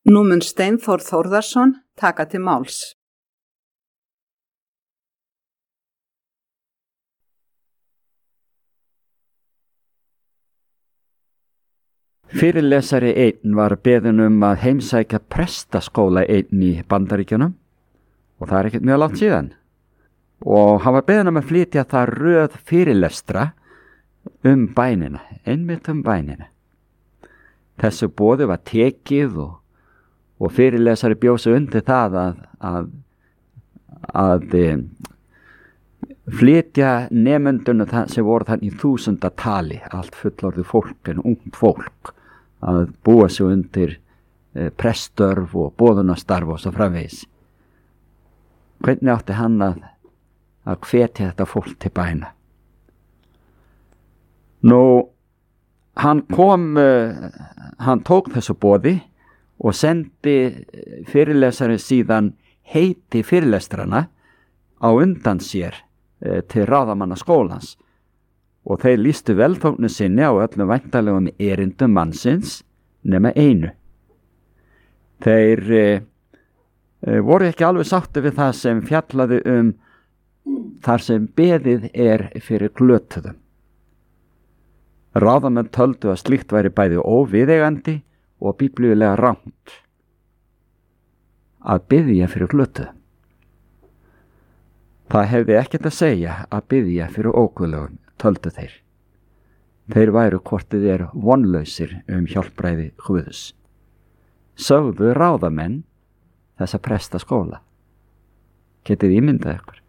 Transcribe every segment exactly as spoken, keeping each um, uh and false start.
Nú mun Steinþór Þórðarson taka til máls. Fyrirlesari einn var beðinn um að heimsækja prestaskóla einn í Bandaríkjunum og það er ekkert mjög langt síðan. Og hann var beðinn um að flytja það röð fyrirlestra um bænina, einmitt um bænina. Þessu boði var tekið og, og fyrirlesari bjóð sig undir það að, að, að e, flytja nemendunum það sem voru þann í þúsundatali, allt fullorðið fólk en ungt fólk, að búa sig undir e, preststörf og boðunastarf og svo framvegis. Hvernig átti hann að, að hvetja þetta fólk til bæna? Nú, hann kom, uh, hann tók þessu boði og sendi fyrirlesari síðan heiti fyrirlestrana á undan sér uh, til ráðamanna skólans og þeir lýstu velþóknu sinni á öllum væntanlegum erindum mannsins nema einu. Þeir uh, uh, voru ekki alveg sátti við það sem fjallaði um þar sem beðið er fyrir glötuðum. Ráðamenn töldu að slíkt væri bæði óviðeigandi og biblíulega rangt að biðja fyrir glötuðum. Það hefði ekkert að segja að biðja fyrir óguðlegum, töldu þeir. Þeir væru hvort þið eru vonlausir um hjálpræði Guðs. Sögðu ráðamenn þessa prestaskóla. Getið ímyndað ykkur?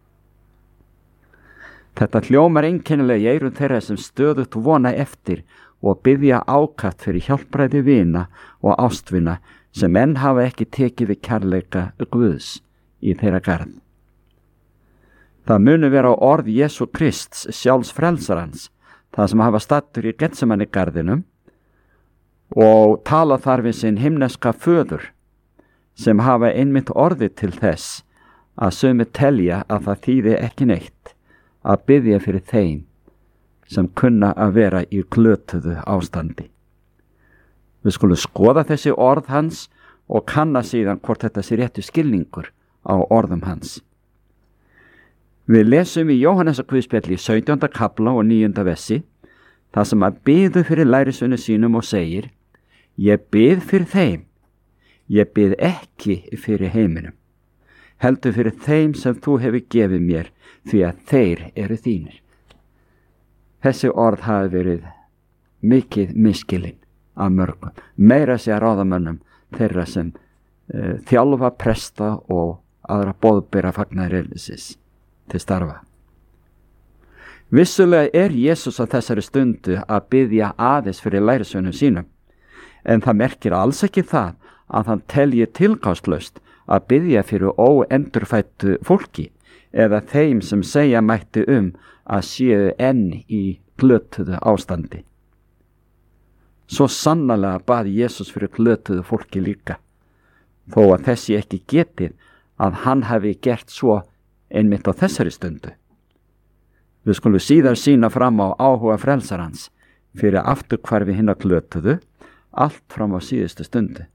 Þetta hljómar einkennilega í eyrum þeirra sem stöðugt vona eftir og biðja ákaft fyrir hjálpræði vina og ástvina sem enn hafa ekki tekið við kærleika Guðs í þeirra garð. Það muni vera á orð Jesú Krists sjálfs frelsarans, það sem hafa stattur í Getsemanni garðinum og tala þar við sinn himneska föður sem hafa einmitt orðið til þess að sumir telja að það þýði ekki neitt að biðja fyrir þeim sem kunna að vera í glötuðu ástandi. Við skulum skoða þessi orð hans og kanna síðan hvort þetta sé réttu skilningur á orðum hans. Við lesum í Jóhannesarguðspjalli í sautjánda kafla og níunda vessi, það sem að biðu fyrir lærisveinum sínum og segir: Ég bið fyrir þeim, ég bið ekki fyrir heiminum, heldur fyrir þeim sem þú hefur gefið mér, því að þeir eru þínir. Þessi orð hafi verið mikið miskilinn af mörgum, meira að segja ráðamönnum þeirra sem uh, þjálfa, presta og aðra boðbera fagnaðarerindis til starfa. Vissulega er Jesús á þessari stundu að biðja aðeins fyrir lærisveinum sínum, en það merkir alls ekki það að hann telji tilgangslaust að biðja fyrir óendurfæddu fólki eða þeim sem segja mætti um að séu enn í glötuðu ástandi. Svo sannarlega bað Jesús fyrir glötuðu fólki líka, þó að þessi ekki getið að hann hafi gert svo einmitt á þessari stundu. Við skulum síðar sýna fram á áhuga frelsarans fyrir afturhvarfi hinna glötuðu, allt fram á síðustu stundu.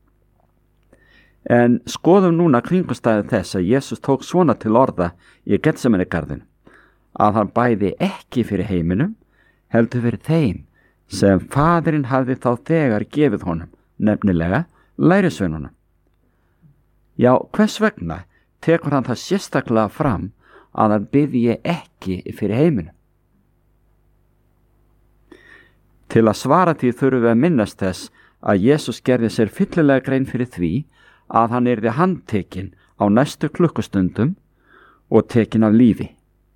En skoðum núna kringumstæðu þess að Jesús tók svona til orða í Getsemanni garðinu, að hann bæði ekki fyrir heiminum, heldur fyrir þeim sem faðirinn hafði þá þegar gefið honum, nefnilega lærisveinunum. Já, hvers vegna tekur hann það sérstaklega fram að hann biðji ekki fyrir heiminum? Til að svara því þurfum við að minnast þess að Jesús gerði sér fyllilega grein fyrir því að hann yrði handtekinn á næstu klukkustundum og tekinn af lífi.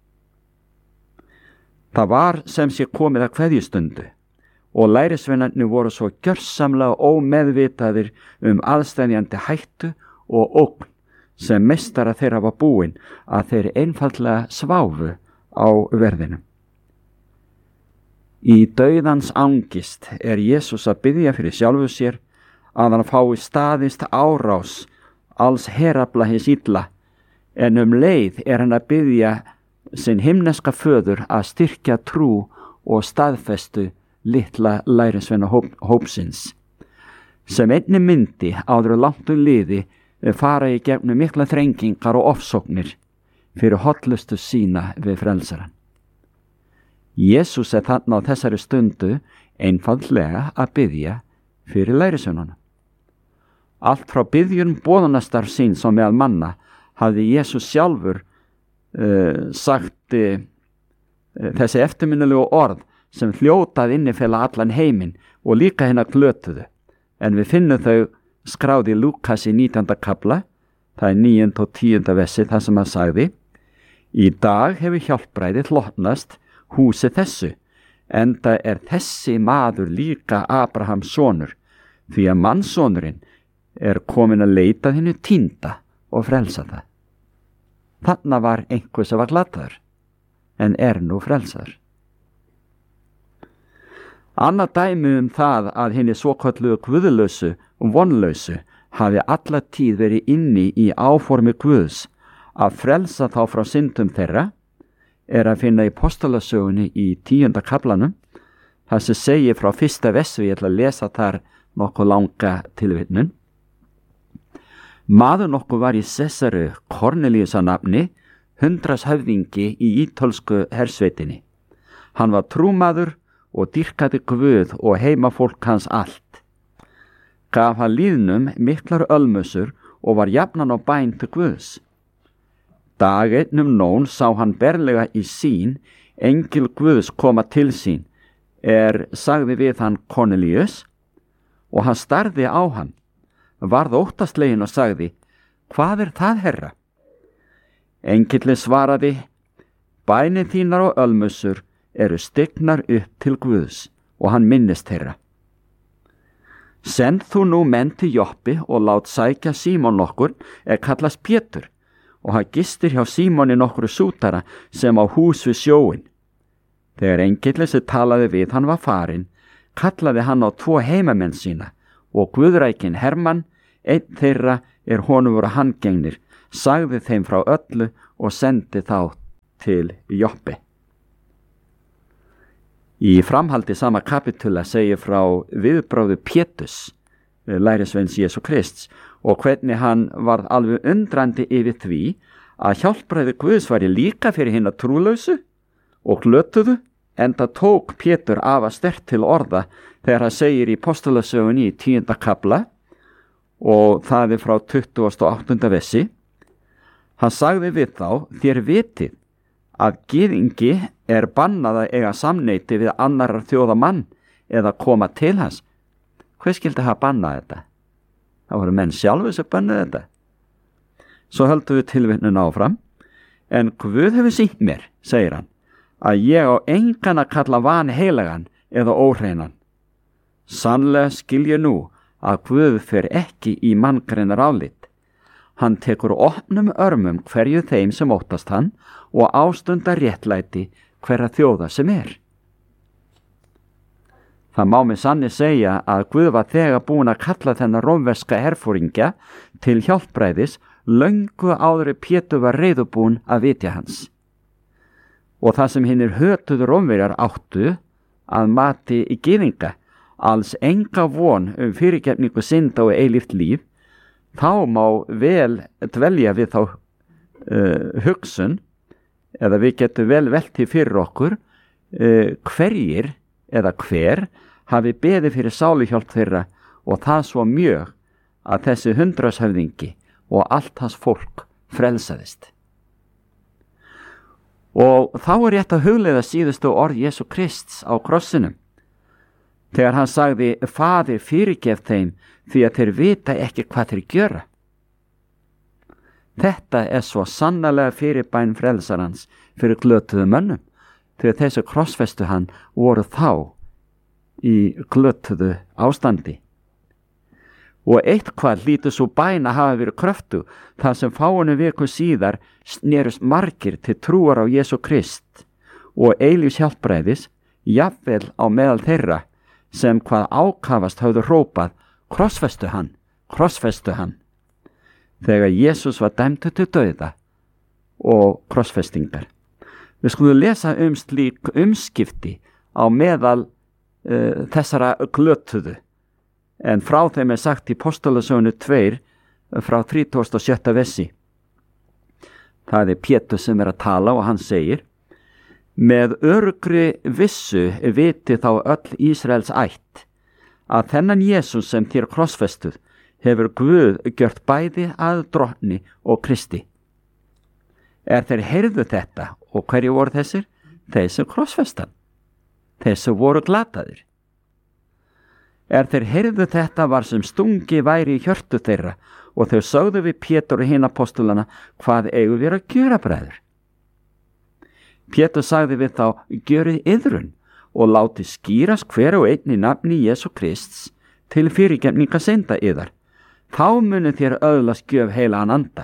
Það var sem sé komið að kveðjustundu og lærisveinarnir voru svo gjörsamlega ómeðvitaðir um aðstæðjandi hættu og ógn sem meistara þeirra var búin að þeir einfaldlega sváfu á verðinum. Í dauðans angist er Jesús að biðja fyrir sjálfu sér að hann fái staðist árás alls herafla hins illa, en um leið er hann að biðja sinn himneska föður að styrkja trú og staðfestu litla lærisveina hóp, hópsins. sem einni myndi áður langt um liði fara í gegnum mikla þrengingar og ofsóknir fyrir hollustu sína við frelsaran. Jesús er þarna á þessari stundu einfaldlega að biðja fyrir lærisveinunum. Allt frá biðjun boðunastarf síns og meðal manna hafði Jesús sjálfur uh, sagt uh, þessi eftirminnilegu orð sem hljótað innifela allan heiminn og líka hérna glötuðu. En við finnum þau skráði Lúkas í nítjánda kafla, það er níunda og tíunda versi, það sem hann sagði: Í dag hefur hjálpræðið hlotnast húsi þessu, enda er þessi maður líka Abrahams sonur, því að mannssonurinn er komin að leita þínu týnda og frelsa það. Þarna var einhver sem var glataður, en er nú frelsaður. Annað dæmi um það að hinni svokölluðu guðlausu og vonlausu hafi alla tíð verið inni í áformi Guðs að frelsa þá frá syndum þeirra er að finna í Postulasögunni í tíunda kaflanum, það sem segir frá fyrsta versi, ég ætla að lesa þar nokkuð langa tilvitnun. Maður nokkuð var í Sesaru Kornelíus að nafni, hundrashöfðingi í ítölsku hersveitinni. Hann var trúmaður og dýrkaði Guð og heimafólk hans allt. Gaf hann lýðnum miklar ölmusur og var jafnan á bæn til Guðs. Dag einn um nón sá hann berlega í sín engil Guðs koma til sín, er sagði við hann Kornelíus, og hann starði á hann, varð óttaslegin og sagði: Hvað er það, Herra? Engillinn svaraði: Bænir þínar og ölmusur eru stignar upp til Guðs, og hann minnist þeirra. Send þú nú menn til Joppi og lát sækja Símon nokkur er kallast Pétur, og hann gistir hjá Símoni nokkru sútara sem á hús við sjóin. Þegar engillinn sem talaði við hann var farinn, kallaði hann á tvo heimamenn sína, og Guðrækin Hermann, einn þeirra er honum voru handgengnir, sagði þeim frá öllu og sendi þá til Joppi. Í framhaldi sama kapitula segir frá viðbrögðu Péturs, lærisveins Jesú Krists, og hvernig hann varð alveg undrandi yfir því að hjálpræði Guðs væri líka fyrir hina trúlausu og glötuðu, enda tók Pétur afar sterkt til orða þegar hann segir í Postulasögunni í tíunda kafla, og það er frá tuttugasta og áttunda versi. Hann sagði við þá: Þér vitið að gyðingi er bannað að eiga samneyti við annarar þjóða mann eða koma til hans. Hver skildi hafa bannað þetta? Það voru menn sjálfur sem bannaði þetta. Svo höldum við tilvitnun áfram. En Guð hefur sýnt mér, segir hann, að ég á engan að kalla vanheilagan eða óhreinan. Sannlega skil ég nú að Guð fer ekki í manngreinar álit. Hann tekur opnum örmum hverju þeim sem óttast hann og ástundar réttlæti hverra þjóða sem er. Það má með sanni segja að Guð var þegar búin að kalla þennan rómverska herforingja til hjálpræðis löngu áður en Pétur var reiðubúin að vitja hans. Og það sem hinir hötuðu Rómverjar áttu að mati í gyðinga alls enga von um fyrirgefningu synda og eilíft líf, þá má vel dvelja við þá uh, hugsun, eða við getum vel velti fyrir okkur uh, hverjir eða hver hafi beðið fyrir sáluhjálp þeirra, og það svo mjög að þessi hundrashöfðingi og allt hans fólk frelsaðist. Og þá er rétt að hugleiða síðustu orð Jesú Krists á krossinum, þegar hann sagði: Faðir, fyrirgef þeim, því að þeir vita ekki hvað þeir gjöra. Þetta er svo sannarlega fyrirbæn frelsarans fyrir glötuðu mönnum, þegar þessu krossfestu hann voru þá í glötuðu ástandi. Og eitthvað hlýtur svo bæn að hafa verið kröftu, þar sem fáinu viku síðar snerust margir til trúar á Jesú Krist og eilífs hjálpræðis, jafnvel á meðal þeirra sem hvað ákafast höfðu hrópað: Krossfestu hann, krossfestu hann, þegar Jesús var dæmdur til dauða og krossfestingar. Við skulum lesa um slík umskipti á meðal uh, þessara glötuðu en frá þeim er sagt í Postulasögunni tveir frá þrítugasta og sjötta versi. Það er Pétur sem er að tala og hann segir: með öruggri vissu viti þá öll Ísraels ætt að þennan Jesús sem þér krossfestuð hefur Guð gjört bæði að drottni og Kristi. Er þeir heyrðu þetta, og hverju voru þessir? Þeir sem krossfestan, þeir sem voru glataðir. Er þeir heyrðu þetta var sem stungi væri í hjörtu þeirra, og þau sögðu við Pétur og hinn apostolana: hvað eigum við að gjöra, bræður? Pétur sagði við þá: gjörið iðrun og láti skýrast hver og einn í nafni Jesú Krists til fyrirgefninga synda yðar. Þá muni þér öðlast gjöf heilagan anda.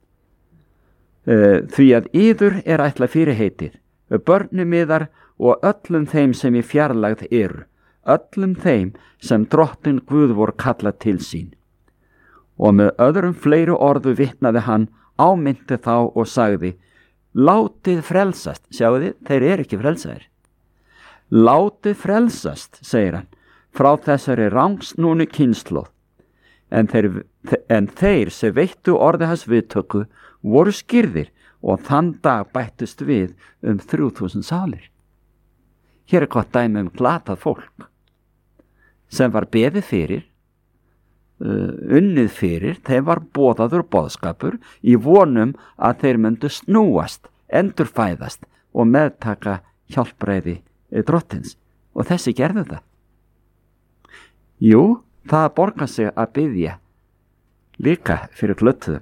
Uh, því að yður er ætla fyrirheitið, börnum yðar og öllum þeim sem í fjarlægð eru, öllum þeim sem drottin Guð vor kalla til sín. Og með öðrum fleiri orðu vitnaði hann, ámynti þá og sagði: látið frelsast. Sjáu þið, þeir eru ekki frelsaðir. Látið frelsast, segir hann, frá þessari rangsnúnu kynslóð. En þeir, en þeir sem veittu orði hans viðtöku voru skýrðir, og þann dag bættust við um þrjú þúsund sálir. Hér er gott dæmi um glatað fólk sem var beðið fyrir, uh, unnið fyrir, þeim var boðaður boðskapur í vonum að þeir myndu snúast, endurfæðast og meðtaka hjálpræði drottins, og þessi gerðu það. Jú, það borgar sig að biðja líka fyrir glötuðum.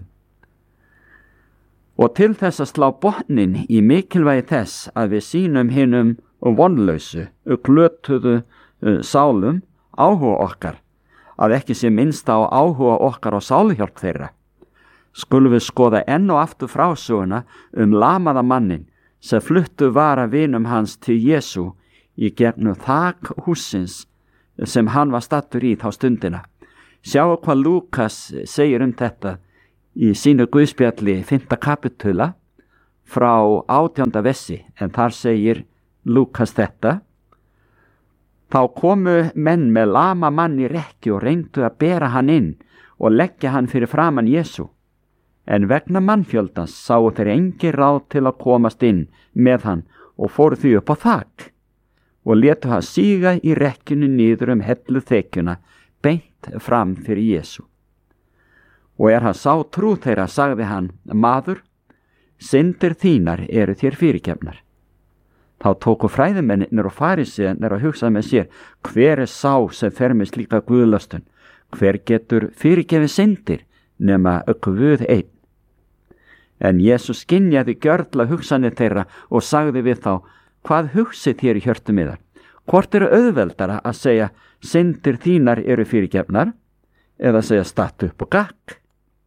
Og til þess að slá botnin í mikilvægi þess að við sýnum hinum vonlausu, glötuðu sálum áhuga okkar, að ekki sé minnst á áhuga okkar á sáluhjálp þeirra, skulum við skoða enn og aftur frásöguna um lamaða mannin sem fluttu vara vinum hans til Jesú í gegnum þak hússins sem hann var stattur í þá stundina. Sjáu hvað Lúkas segir um þetta í sínu Guðspjalli fimmta kapitula frá átjánda versi, en þar segir Lúkas þetta: þá komu menn með lama mann í rekki og reyndu að bera hann inn og leggja hann fyrir framan Jesú. En vegna mannfjöldans sáu þeir engi ráð til að komast inn með hann og fóru því upp á þak og létu hann síga í rekkinu niður um hellu þekjuna beint fram fyrir Jesú. Og er hann sá trú þeirra, sagði hann: maður, syndir þínar eru þér fyrirgefnar. Þá tóku fræðimennir og farísearnir að hugsa með sér: hver er sá sem fer með slíka guðlöstun? Hver getur fyrirgefið syndir nema Guð einn? En Jesús skynjaði gjörla hugsanir þeirra og sagði við þá: hvað hugsið þér í hjörtum yðar? Hvort eru auðveldara að segja: syndir þínar eru fyrirgefnar, eða að segja: stattu upp og gakk?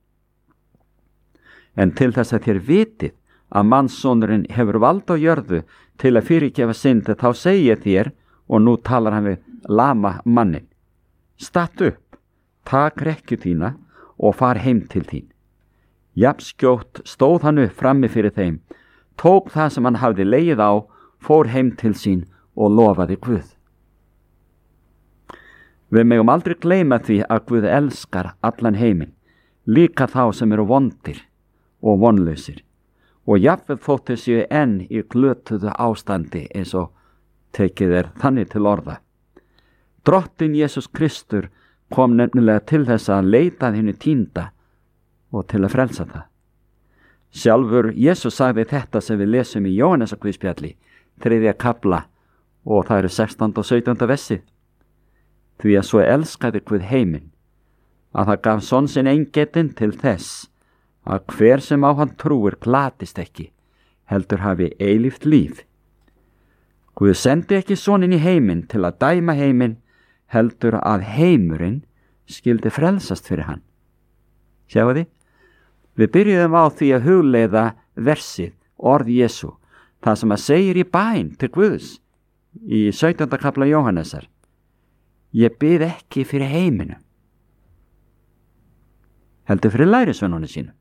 En til þess að þér vitið að mannssonurinn hefur vald á jörðu til að fyrirgefa syndi, þá segi ég þér, og nú talar hann við lama mannin: stattu upp, tak rekkju þína og far heim til þín. Jafnskjótt stóð hann upp frammi fyrir þeim, tók það sem hann hafði legið á, fór heim til sín og lofaði Guð. Við megum aldrei gleyma því að Guð elskar allan heiminn, líka þá sem eru vondir og vonlausir, og jafnvel þótt þeir séu enn í glötuðu ástandi, eins og tekið er þannig til orða. Drottinn Jesús Kristur kom nefnilega til þess að leita hinu týnda og til að frelsa það. Sjálfur Jesús sagði þetta sem við lesum í Jóhannesarguðspjalli, þriðja kafla, og það eru sextánda og sautjánda versi. Því að svo elskaði Guð heiminn, að það gaf son sinn eingetinn til þess að hver sem á hann trúir glatist ekki, heldur hafi eilíft líf. Guð sendi ekki soninn í heiminn til að dæma heiminn, heldur að heimurinn skyldi frelsast fyrir hann. Sjáu þið? Við byrjuðum á því að hugleiða versið, orð Jesú, það sem að segir í bæn til Guðs í sautjánda kafla Jóhannesar: ég bið ekki fyrir heiminum, heldur fyrir lærisveinunum sínum.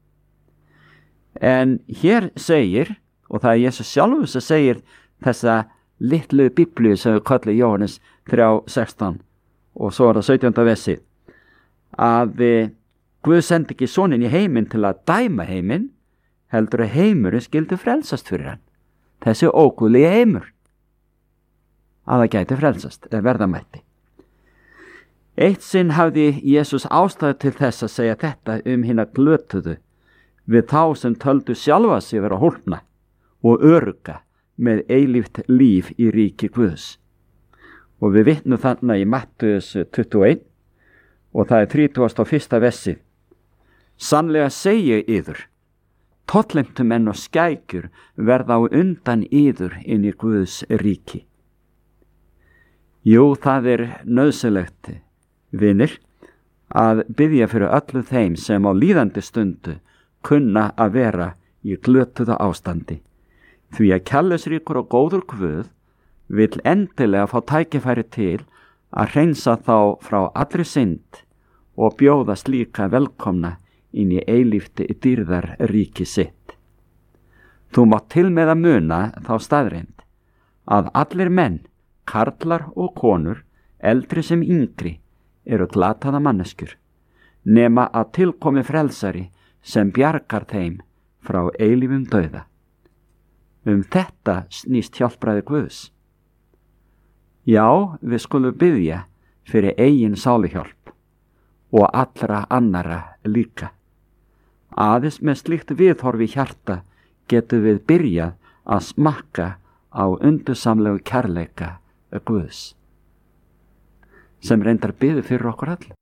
En hér segir, og það er Jesús sjálfur sem segir þessa litlu biblíu sem við köllum Jóhannes þrjú sextán og svo er það sautjánda versið, að Guð sendi ekki soninn í heiminn til að dæma heiminn, heldur að heimurinn skildi frelsast fyrir hann. Þessi óguðlegi heimur, að það gæti frelsast, eða verða mætti. Eitt sinn hafði Jesús ástæðu til þess að segja þetta um hina glötuðu við þá sem töldu sjálfa sig vera hólpna og örugga með eilíft líf í ríki Guðs. Og við vitnum þarna í Mattheus tuttugu og eitt og það er þrítugasta og fyrsta versið. Sannlega segi ég yður, tollheimtu menn og skækjur verða á undan yður inn í Guðs ríki. Jú, það er nauðsynlegt, vinir, að biðja fyrir öllu þeim sem á líðandi stundu kunna að vera í glötuðu ástandi, því að kærleiksríkur og góður Guð vill endilega fá tækifæri til að hreinsa þá frá allri synd og bjóða slíka velkomna inn í eilífti dýrðar ríki sitt. Þú mátt til með að muna þá staðreind að allir menn, karlar og konur, eldri sem yngri, eru glataða manneskjur, nema að tilkomi frelsari sem bjargar þeim frá eilífum dauða. Um þetta snýst hjálpræði Guðs. Já, við skulum biðja fyrir eigin sáluhjálp og allra annara líka. Aðeins með slíkt viðhorfi hjarta getum við byrjað að smakka á undursamlegu kærleika Guðs, sem reyndar biður fyrir okkur öll.